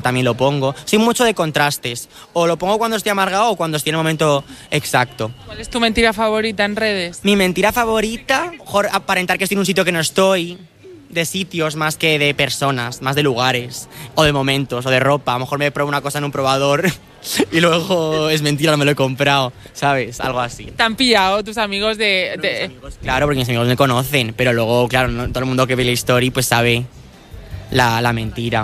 también lo pongo. Soy mucho de contrastes. O lo pongo cuando estoy amargado o cuando estoy en el momento exacto. ¿Cuál es tu mentira favorita en redes? Mi mentira favorita, mejor aparentar que estoy en un sitio que no estoy, de sitios más que de personas, más de lugares, o de momentos, o de ropa. A lo mejor me pruebo una cosa en un probador y luego es mentira, no me lo he comprado, ¿sabes? Algo así. ¿Te han pillado tus amigos Claro, porque mis amigos me conocen, pero luego, claro, no, todo el mundo que ve la story pues sabe la mentira.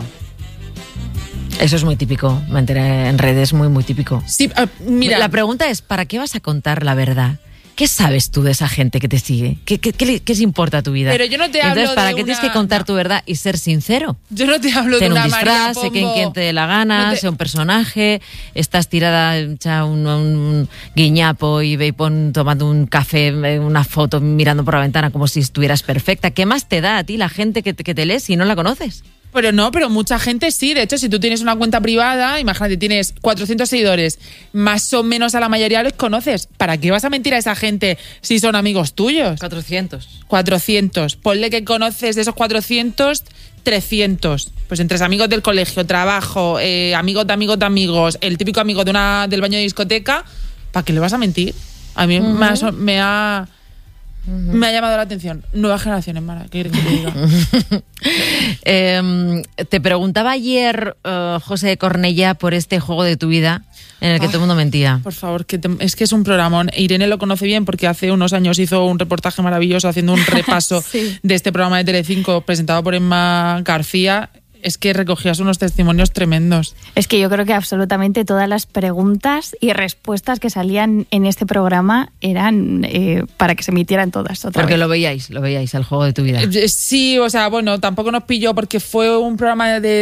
Eso es muy típico, mentir en redes, muy típico. Sí, mira. La pregunta es, ¿para qué vas a contar la verdad? ¿Qué sabes tú de esa gente que te sigue? ¿Qué les importa tu vida? Pero yo no te hablo Entonces, ¿para de qué tienes que contar tu verdad y ser sincero? Yo no te hablo de una un disfraz, María Pombo. sé quien te dé la gana, sea un personaje, estás tirada, echa un guiñapo y ve y tomando un café, una foto mirando por la ventana como si estuvieras perfecta. ¿Qué más te da a ti la gente que te lee si no la conoces? Pero no, pero mucha gente sí. De hecho, si tú tienes una cuenta privada, imagínate, tienes 400 seguidores, más o menos a la mayoría los conoces. ¿Para qué vas a mentir a esa gente si son amigos tuyos? 400. Ponle que conoces de esos 400, 300. Pues entre amigos del colegio, trabajo, amigos de amigos de amigos, el típico amigo del baño de discoteca, ¿para qué le vas a mentir? A mí me ha llamado la atención. Nuevas generaciones, Mara, ¿qué quieres que te diga? Te preguntaba ayer José Cornellá por este juego de tu vida en el que todo el mundo mentía. Por favor, es que es un programón. Irene lo conoce bien porque hace unos años hizo un reportaje maravilloso haciendo un repaso de este programa de Telecinco presentado por Emma García. Es que recogías unos testimonios tremendos. Es que yo creo que absolutamente todas las preguntas y respuestas que salían en este programa eran para que se emitieran todas otra Porque vez. lo veíais, el juego de tu vida. Sí, o sea, bueno, tampoco nos pilló porque fue un programa de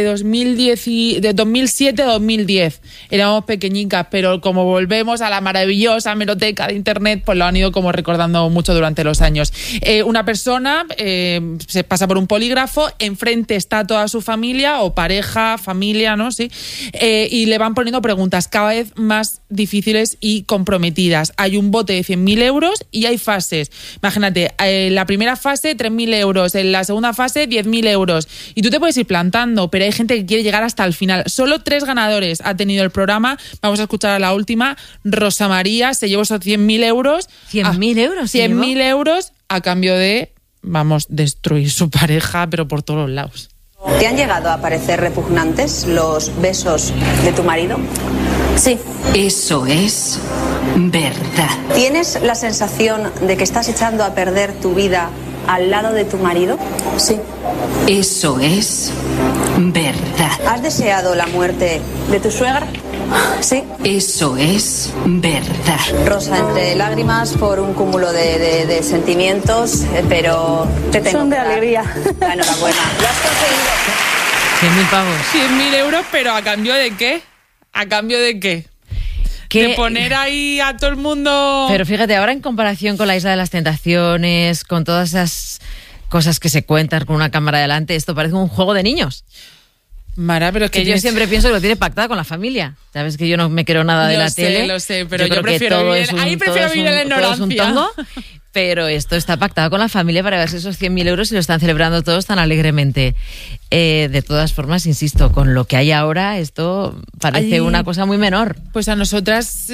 2007 a 2010. Éramos pequeñicas, pero como volvemos a la maravillosa hemeroteca de internet, pues lo han ido como recordando mucho durante los años. Una persona se pasa por un polígrafo, enfrente está toda su familia o pareja, familia, ¿no? Sí. Y le van poniendo preguntas cada vez más difíciles y comprometidas. Hay un bote de 100.000 euros y hay fases. Imagínate, en la primera fase 3.000 euros, en la segunda fase 10.000 euros. Y tú te puedes ir plantando, pero hay gente que quiere llegar hasta el final. Solo 3 ganadores ha tenido el programa. Vamos a escuchar a la última. Rosa María se llevó esos 100.000 euros. 100.000 euros. 100.000 euros a cambio de, destruir su pareja, pero por todos los lados. ¿Te han llegado a parecer repugnantes los besos de tu marido? Sí. Eso es verdad. ¿Tienes la sensación de que estás echando a perder tu vida al lado de tu marido? Sí. Eso es verdad. ¿Has deseado la muerte de tu suegra? Sí. Eso es verdad. Rosa, entre lágrimas por un cúmulo de sentimientos, pero te tengo Son de alegría. La enhorabuena. Lo has conseguido. 100.000 pavos. 100.000 euros, pero ¿a cambio de qué? ¿A cambio de qué? De poner ahí a todo el mundo... Pero fíjate, ahora en comparación con la Isla de las Tentaciones, con todas esas cosas que se cuentan con una cámara delante, esto parece un juego de niños. Mara, pero que yo siempre pienso que lo tiene pactado con la familia. Sabes que yo no me creo nada de la tele. Lo sé, pero yo prefiero vivir en la ignorancia. Pero esto está pactado con la familia para verse esos 100.000 euros y lo están celebrando todos tan alegremente. De todas formas, insisto, con lo que hay ahora, esto parece una cosa muy menor. Pues a nosotras,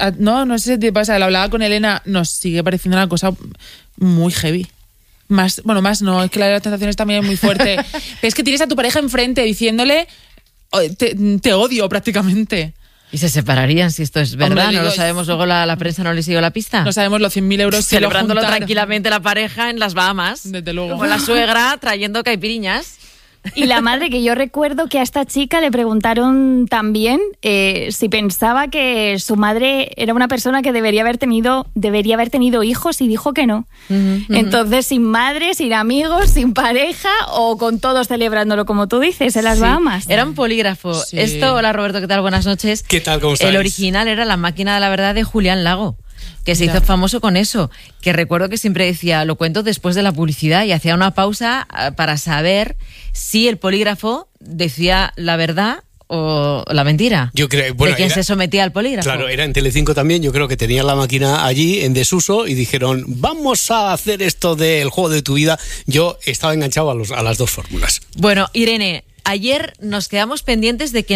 no sé si te pasa, lo hablaba con Elena, nos sigue pareciendo una cosa muy heavy. Más no, es que la de las tentaciones también es muy fuerte. Pero es que tienes a tu pareja enfrente diciéndole te odio prácticamente. ¿Y se separarían si esto es verdad? ¿No lo sabemos? Luego la prensa no le siguió la pista. No sabemos los 100.000 euros. Celebrándolo tranquilamente la pareja en las Bahamas. Desde luego. Como la suegra trayendo caipiriñas. Y la madre, que yo recuerdo que a esta chica le preguntaron también si pensaba que su madre era una persona que debería haber tenido hijos, y dijo que no. Entonces, sin madre, sin amigos, sin pareja, o con todos celebrándolo, como tú dices, en las Bahamas. Era un polígrafo. Sí. Esto, hola Roberto, ¿qué tal? Buenas noches. ¿Qué tal? ¿Cómo estáis? El original era La máquina de la verdad de Julián Lago, que se hizo famoso con eso, que recuerdo que siempre decía, lo cuento después de la publicidad, y hacía una pausa para saber si el polígrafo decía la verdad o la mentira. Yo creo, ¿de quién se sometía al polígrafo? Claro, era en Telecinco también. Yo creo que tenían la máquina allí en desuso y dijeron, vamos a hacer esto del juego de tu vida. Yo estaba enganchado a las dos fórmulas. Bueno, Irene, ayer nos quedamos pendientes de que